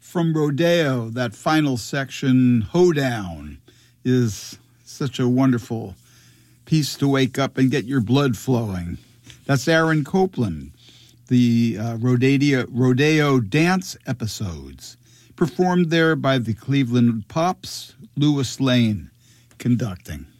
From Rodeo, that final section, Hoedown, is such a wonderful piece to wake up and get your blood flowing. That's Aaron Copland, the Rodeo dance episodes, performed there by the Cleveland Pops, Louis Lane conducting.